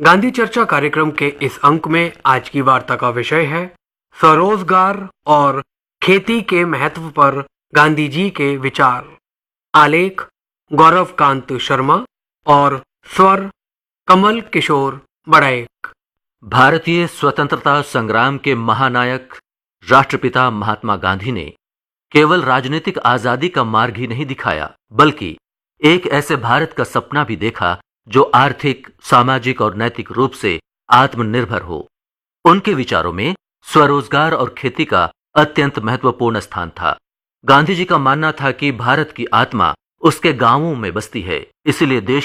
गांधी चर्चा कार्यक्रम के इस अंक में आज की वार्ता का विषय है स्वरोजगार और खेती के महत्व पर गांधी जी के विचार। आलेख गौरव कांत शर्मा और स्वर कमल किशोर बड़ैक। भारतीय स्वतंत्रता संग्राम के महानायक राष्ट्रपिता महात्मा गांधी ने केवल राजनीतिक आजादी का मार्ग ही नहीं दिखाया, बल्कि एक ऐसे भारत का सपना भी देखा जो आर्थिक, सामाजिक और नैतिक रूप से आत्मनिर्भर हो। उनके विचारों में स्वरोजगार और खेती का अत्यंत महत्वपूर्ण स्थान था। गांधी जी का मानना था कि भारत की आत्मा उसके गांवों में बसती है, इसलिए देश